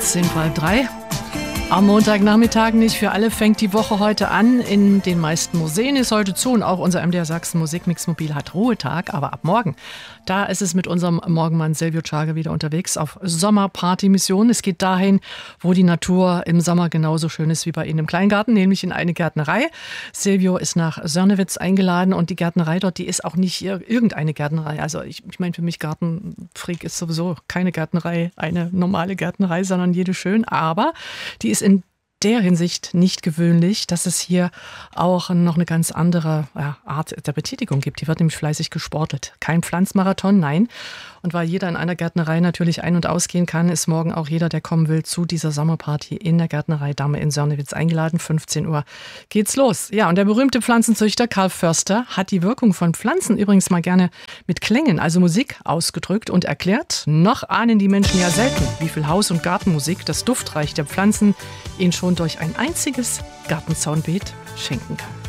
10 vor halb 3. Am Montagnachmittag nicht für alle fängt die Woche heute an. In den meisten Museen ist heute zu und auch unser MDR Sachsen Musikmixmobil hat Ruhetag. Aber ab morgen, da ist es mit unserem Morgenmann Silvio Czarge wieder unterwegs auf Sommerparty-Mission. Es geht dahin, wo die Natur im Sommer genauso schön ist wie bei Ihnen im Kleingarten, nämlich in eine Gärtnerei. Silvio ist nach Sörnewitz eingeladen und die Gärtnerei dort, die ist auch nicht irgendeine Gärtnerei. Also ich meine, für mich Gartenfreak ist sowieso keine Gärtnerei, eine normale Gärtnerei, sondern jede schön. Aber die ist in der Hinsicht nicht gewöhnlich, dass es hier auch noch eine ganz andere Art der Betätigung gibt. Hier wird nämlich fleißig gesportelt. Kein Pflanzmarathon, nein. Und weil jeder in einer Gärtnerei natürlich ein- und ausgehen kann, ist morgen auch jeder, der kommen will, zu dieser Sommerparty in der Gärtnerei Damme in Sörnewitz eingeladen. 15 Uhr geht's los. Ja, und der berühmte Pflanzenzüchter Karl Förster hat die Wirkung von Pflanzen übrigens mal gerne mit Klängen, also Musik, ausgedrückt und erklärt, noch ahnen die Menschen ja selten, wie viel Haus- und Gartenmusik das Duftreich der Pflanzen ihnen schon durch ein einziges Gartenzaunbeet schenken kann.